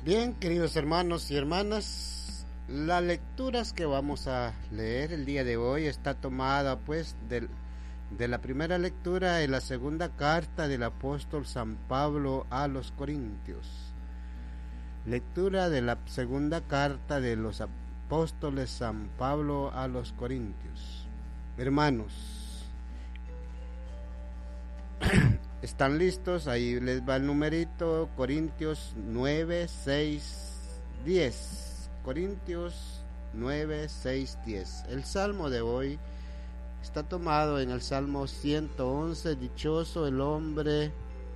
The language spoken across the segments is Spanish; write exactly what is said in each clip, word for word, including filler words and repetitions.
Bien, queridos hermanos y hermanas, las lecturas que vamos a leer el día de hoy está tomada pues del, de la primera lectura en la segunda carta del apóstol San Pablo a los Corintios. Lectura de la segunda carta de los apóstoles San Pablo a los Corintios. Hermanos, ¿están listos? Ahí les va el numerito, Corintios nueve, seis, diez. Corintios nueve, seis, diez. El salmo de hoy está tomado en el Salmo ciento once. Dichoso el hombre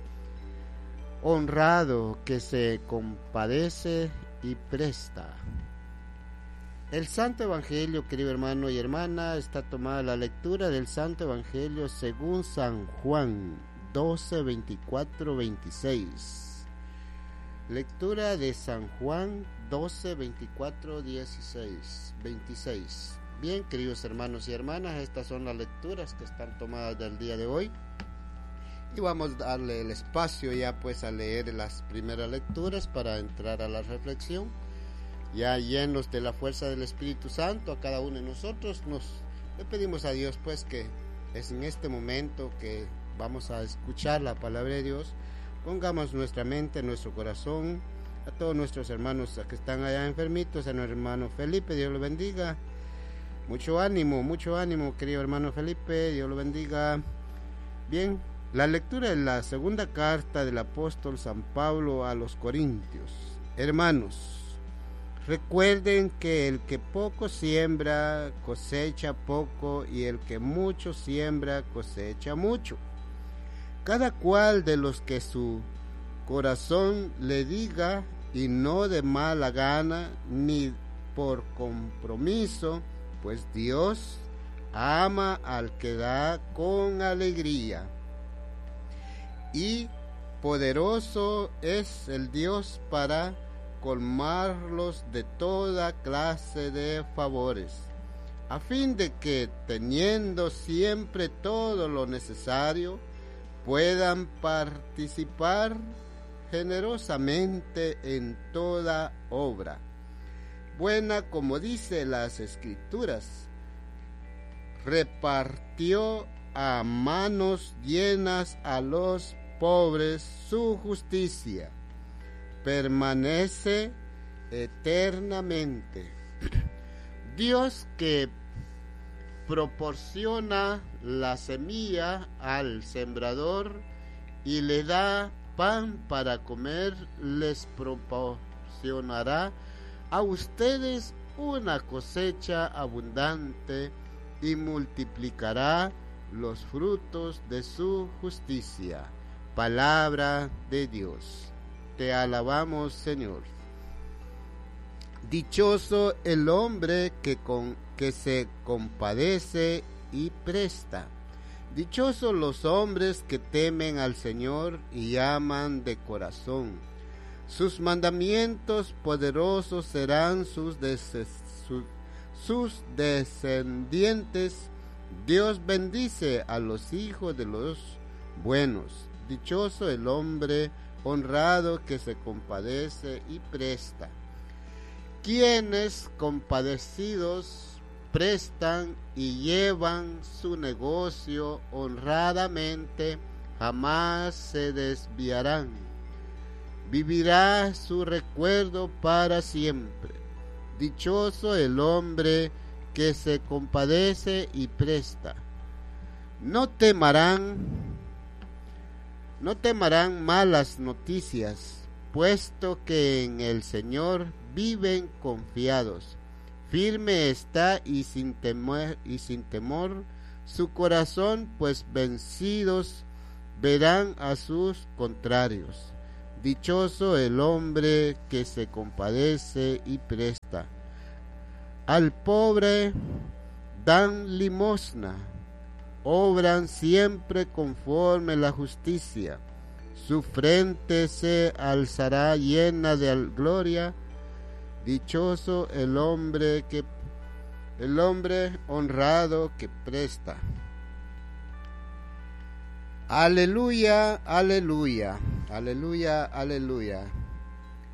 honrado que se compadece y presta. El Santo Evangelio, querido hermano y hermana, está tomada la lectura del Santo Evangelio según San Juan doce, veinticuatro, veintiséis. Lectura de San Juan doce, veinticuatro, dieciséis, veintiséis. Bien, queridos hermanos y hermanas, estas son las lecturas que están tomadas del día de hoy. Y vamos a darle el espacio ya pues a leer las primeras lecturas para entrar a la reflexión. Ya llenos de la fuerza del Espíritu Santo, a cada uno de nosotros nos le pedimos a Dios pues que es en este momento que vamos a escuchar la palabra de Dios, pongamos nuestra mente, nuestro corazón, a todos nuestros hermanos que están allá enfermitos, a nuestro hermano Felipe, Dios lo bendiga, mucho ánimo, mucho ánimo querido hermano Felipe, Dios lo bendiga. Bien, la lectura de la segunda carta del apóstol San Pablo a los Corintios. Hermanos, recuerden que el que poco siembra cosecha poco, y el que mucho siembra cosecha mucho. Cada cual de los que su corazón le diga, y no de mala gana ni por compromiso, pues Dios ama al que da con alegría. Y poderoso es el Dios para colmarlos de toda clase de favores, a fin de que, teniendo siempre todo lo necesario, puedan participar generosamente en toda obra buena, como dice las Escrituras: repartió a manos llenas a los pobres su justicia, permanece eternamente. Dios, que proporciona la semilla al sembrador y le da pan para comer, les proporcionará a ustedes una cosecha abundante y multiplicará los frutos de su justicia. Palabra de Dios. Te alabamos, Señor. Dichoso el hombre que, con, que se compadece y presta. Dichosos los hombres que temen al Señor y aman de corazón. Sus mandamientos poderosos serán sus, des, sus, sus descendientes. Dios bendice a los hijos de los buenos. Dichoso el hombre honrado que se compadece y presta. Quienes compadecidos prestan y llevan su negocio honradamente, jamás se desviarán. Vivirá su recuerdo para siempre. Dichoso el hombre que se compadece y presta. No temerán, no temerán malas noticias, puesto que en el Señor viven confiados. Firme está y sin temor, y sin temor su corazón, pues vencidos verán a sus contrarios. Dichoso el hombre que se compadece y presta. Al pobre dan limosna, obran siempre conforme la justicia. Su frente se alzará llena de gloria. Dichoso el hombre que el hombre honrado que presta. Aleluya, aleluya, aleluya, aleluya.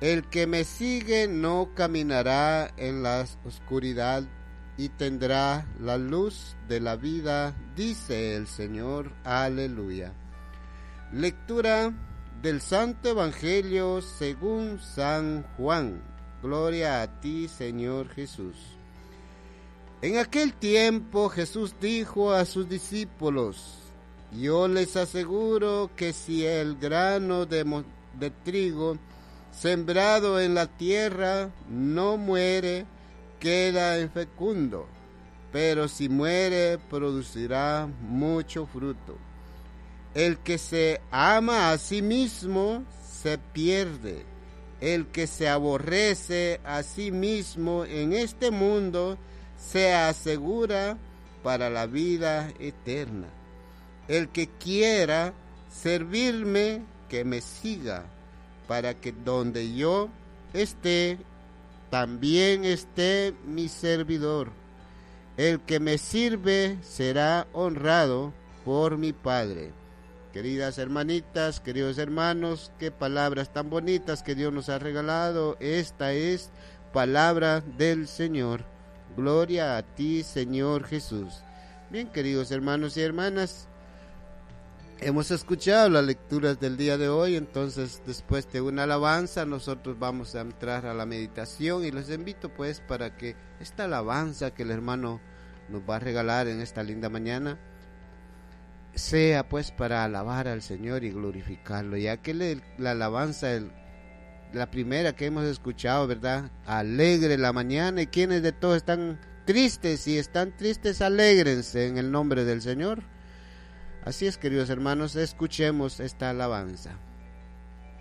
El que me sigue no caminará en la oscuridad y tendrá la luz de la vida, dice el Señor. Aleluya. Lectura del Santo Evangelio según San Juan. Gloria a ti, Señor Jesús. En aquel tiempo Jesús dijo a sus discípulos: yo les aseguro que si el grano de, mo- de trigo sembrado en la tierra no muere, queda infecundo, pero si muere, producirá mucho fruto. El que se ama a sí mismo se pierde. El que se aborrece a sí mismo en este mundo se asegura para la vida eterna. El que quiera servirme, que me siga, para que donde yo esté, también esté mi servidor. El que me sirve será honrado por mi Padre. Queridas hermanitas, queridos hermanos, qué palabras tan bonitas que Dios nos ha regalado. Esta es palabra del Señor. Gloria a ti, Señor Jesús. Bien, queridos hermanos y hermanas, hemos escuchado las lecturas del día de hoy. Entonces, después de una alabanza, nosotros vamos a entrar a la meditación y les invito pues para que esta alabanza que el hermano nos va a regalar en esta linda mañana sea pues para alabar al Señor y glorificarlo, ya que le, la alabanza, el, la primera que hemos escuchado, ¿verdad? Alegre la mañana, y quienes de todos están tristes, si están tristes, alégrense en el nombre del Señor. Así es, queridos hermanos, escuchemos esta alabanza.